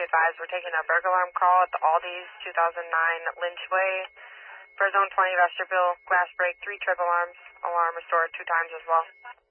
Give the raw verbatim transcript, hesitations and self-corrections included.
advised we're taking a burglar alarm call at the Aldi's, two thousand nine Lynch Way. For zone twenty Vesterbille, glass break, three trip alarms. Alarm restored two times as well.